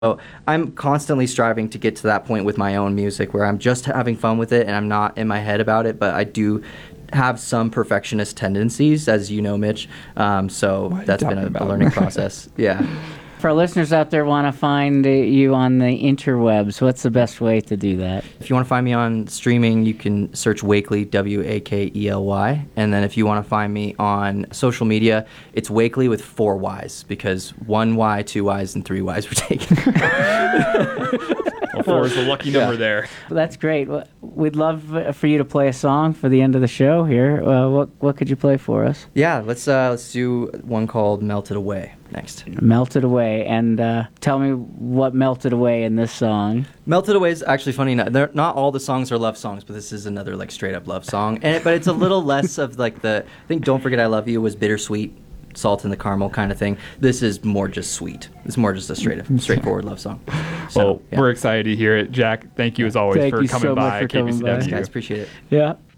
So I'm constantly striving to get to that point with my own music where I'm just having fun with it and I'm not in my head about it, but I do have some perfectionist tendencies, as you know, Mitch. So that's been a learning process. Yeah. For our listeners out there want to find you on the interwebs, what's the best way to do that? If you want to find me on streaming, you can search Wakely, Wakely. And then if you want to find me on social media, it's Wakely with 4 Ys, because 1 Y, 2 Ys, and 3 Ys were taken. Well, 4 is the lucky number there. Well, that's great. We'd love for you to play a song for the end of the show here. What could you play for us? Yeah, let's do one called Melted Away next. Melted Away. And tell me what melted away in this song. Melted Away is actually funny. Not all the songs are love songs, but this is another like straight up love song. But it's a little less of like I think Don't Forget I Love You was bittersweet, salt in the caramel kind of thing. This is more just sweet. It's more just a straightforward love song. So, We're excited to hear it. Jack, thank you as always for coming by KBCW. Guys, appreciate it. Yeah.